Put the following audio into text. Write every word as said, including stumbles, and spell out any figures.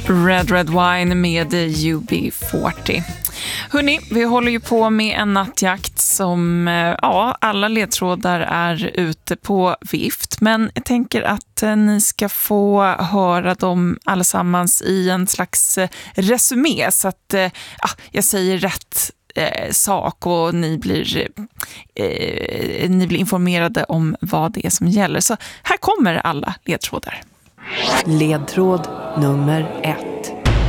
Red Red Wine med U B fyrtio. Hörrni, vi håller ju på med en nattjakt som, ja, alla ledtrådar är ute på vift. Men jag tänker att ni ska få höra dem allesammans i en slags resumé. Så att ja, jag säger rätt eh, sak och ni blir, eh, ni blir informerade om vad det är som gäller. Så här kommer alla ledtrådar. Ledtråd nummer ett.